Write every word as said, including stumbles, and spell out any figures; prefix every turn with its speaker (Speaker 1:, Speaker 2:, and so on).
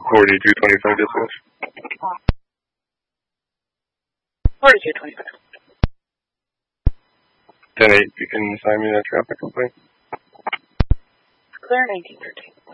Speaker 1: forty-two twenty-five dispatch.
Speaker 2: forty-two twenty-five.
Speaker 1: ten eight, you can assign me that traffic complaint.
Speaker 2: Clear nineteen thirteen.